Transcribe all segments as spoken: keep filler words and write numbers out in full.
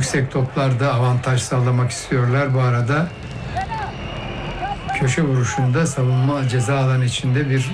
yüksek toplarda avantaj sağlamak istiyorlar. Bu arada köşe vuruşunda savunma ceza alanı içinde bir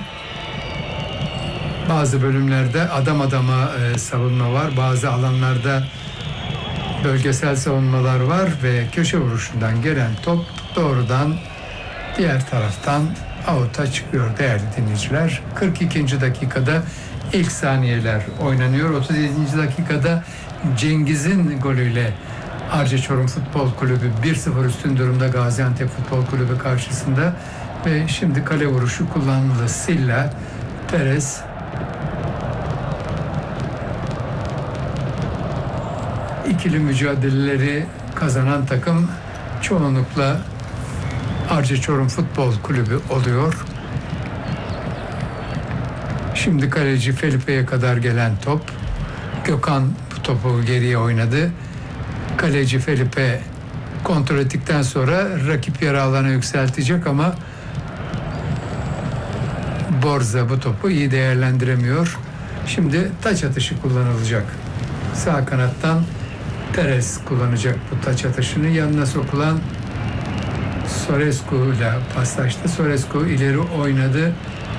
bazı bölümlerde adam adama e, savunma var. Bazı alanlarda bölgesel savunmalar var ve köşe vuruşundan gelen top doğrudan diğer taraftan out'a çıkıyor değerli dinleyiciler. kırk ikinci dakikada ilk saniyeler oynanıyor. otuz yedinci dakikada Cengiz'in golüyle Arca Çorum Futbol Kulübü bir sıfır üstün durumda Gaziantep Futbol Kulübü karşısında ve şimdi kale vuruşu kullanıldı. Silla, Perez, ikili mücadeleleri kazanan takım çoğunlukla Arca Çorum Futbol Kulübü oluyor. Şimdi kaleci Felipe'ye kadar gelen top. Gökhan bu topu geriye oynadı. Kaleci Felipe kontrol ettikten sonra rakip yarı alana yükseltecek ama Borza bu topu iyi değerlendiremiyor. Şimdi taç atışı kullanılacak. Sağ kanattan Perez kullanacak bu taç atışını. Yanına sokulan Sorescu ile paslaştı. Sorescu ileri oynadı.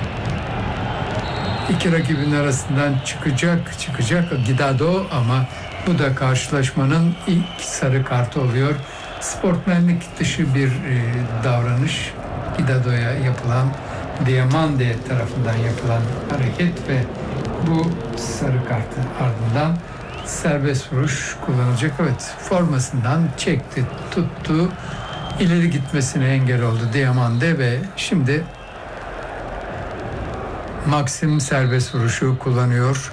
İki rakibin arasından çıkacak, çıkacak Guidado ama bu da karşılaşmanın ilk sarı kartı oluyor. Sportmenlik dışı bir e, davranış. Guidado'ya yapılan, Diamande tarafından yapılan hareket ve bu sarı kartın ardından serbest vuruş kullanılacak. Evet, formasından çekti, tuttu. İleri gitmesine engel oldu Diamande ve şimdi Maxim serbest vuruşu kullanıyor.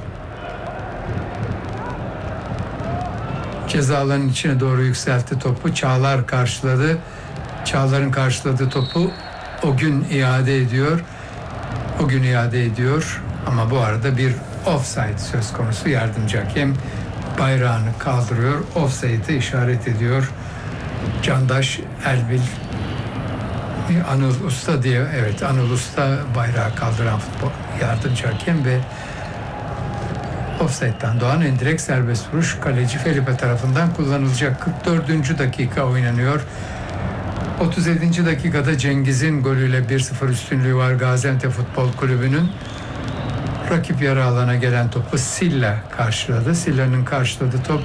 Ceza alanının içine doğru yükseltti topu. Çağlar karşıladı. Çağlar'ın karşıladığı topu o gün iade ediyor. O gün iade ediyor. Ama bu arada bir offside söz konusu. Yardımcı hakem bayrağını kaldırıyor. Offside'ı işaret ediyor. Candaş Erbil, Anıl Usta diye, evet Anıl Usta bayrağı kaldıran futbol yardımcı hakem ve offside'den doğan endirekt serbest vuruş kaleci Felipe tarafından kullanılacak. kırk dördüncü dakika oynanıyor. otuz yedinci dakikada Cengiz'in golüyle bir sıfır üstünlüğü var Gaziantep Futbol Kulübü'nün. Rakip yarı alana gelen topu Silla karşıladı. Silla'nın karşıladığı top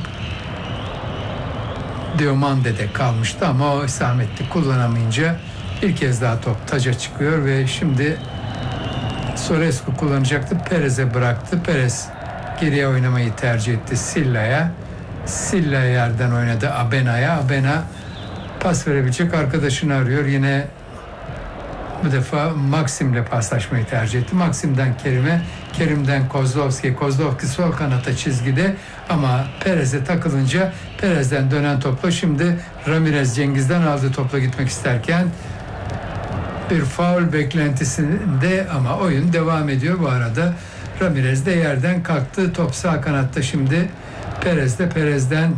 Diomande'de kalmıştı ama o isametli kullanamayınca bir kez daha top taca çıkıyor ve şimdi Sorescu kullanacaktı. Perez'e bıraktı. Perez geriye oynamayı tercih etti Silla'ya. Silla yerden oynadı Abena'ya. Abena pas verebilecek arkadaşını arıyor. Yine bu defa Maxim'le paslaşmayı tercih etti. Maxim'den Kerim'e, Kerim'den Kozlovski. Kozlovski sol kanata çizgide ama Perez'e takılınca Perez'den dönen topla şimdi Ramirez Cengiz'den aldığı topla gitmek isterken bir faul beklentisinde ama oyun devam ediyor. Bu arada Ramirez de yerden kalktı. Top sağ kanatta şimdi Perez'de. Perez'den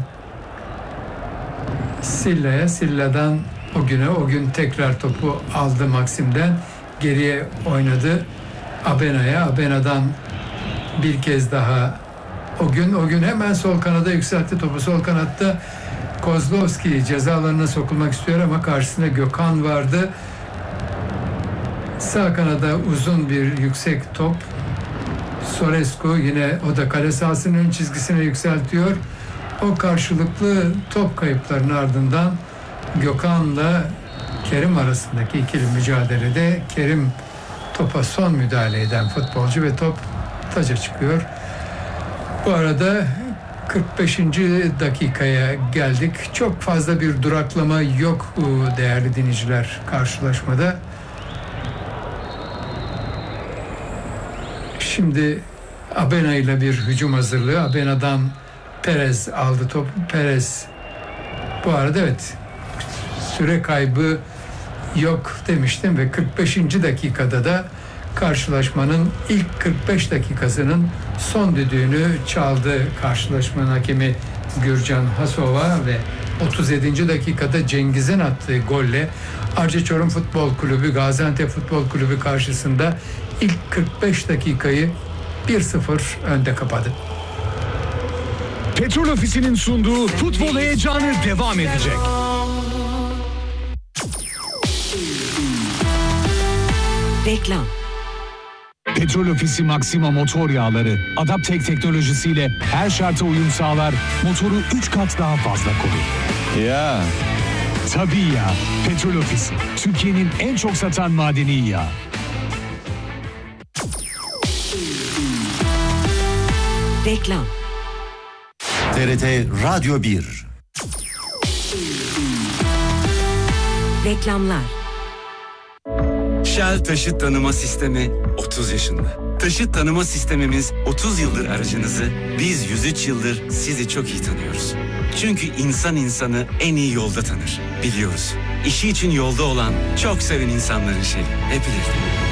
Silla'ya, Silla'dan o güne, o gün tekrar topu aldı Maxim'den. Geriye oynadı Abena'ya. Abena'dan bir kez daha o gün, o gün hemen sol kanada yükseltti topu. Sol kanatta Kozlovski ceza alanına sokulmak istiyor ama karşısında Gökhan vardı. Sağ kanada uzun bir yüksek top. Sorescu yine o da kale sahasının ön çizgisine yükseltiyor. O karşılıklı top kayıplarının ardından Gökhan'la Kerim arasındaki ikili mücadelede Kerim topa son müdahale eden futbolcu ve top taca çıkıyor. Bu arada kırk beşinci dakikaya geldik. Çok fazla bir duraklama yok değerli dinleyiciler karşılaşmada. Şimdi Abena ile bir hücum hazırlığı. Abena'dan Perez aldı topu. Perez bu arada evet süre kaybı yok demiştim ve kırk beşinci dakikada da karşılaşmanın ilk kırk beş dakikasının son düdüğünü çaldı karşılaşmanın hakemi Gürcan Hasova ve otuz yedinci dakikada Cengiz'in attığı golle Arca Çorum Futbol Kulübü Gaziantep Futbol Kulübü karşısında ilk kırk beş dakikayı bir sıfır önde kapadı. Petrol Ofisi'nin sunduğu futbol heyecanı devam edecek. Reklam. Petrol Ofisi Maxima motor yağları Adaptek teknolojisiyle her şarta uyum sağlar, motoru üç kat daha fazla korur. Ya. Tabii ya. Petrol Ofisi, Türkiye'nin en çok satan madeni yağı. Reklam. T R T Radyo bir. Reklamlar. Shell Taşıt Tanıma Sistemi otuz yaşında. Taşıt tanıma sistemimiz otuz yıldır aracınızı, biz yüz üç yıldır sizi çok iyi tanıyoruz. Çünkü insan insanı en iyi yolda tanır, biliyoruz. İşi için yolda olan, çok seven insanların şeyi, hep birlikte.